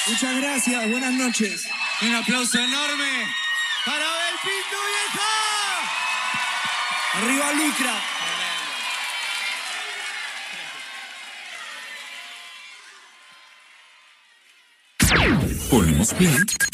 Muchas gracias, buenas noches. Un aplauso enorme para Abel Pinto, vieja. Arriba Lucra. Ponemos play